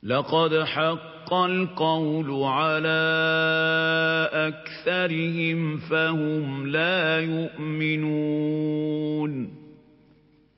لقد حق القول على أكثرهم فهم لا يؤمنون